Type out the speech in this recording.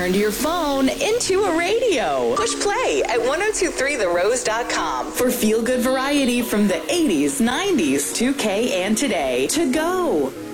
turned your phone into a radio. Push play at 1023therose.com for feel-good variety from the 80s, 90s, 2K, and today. To go.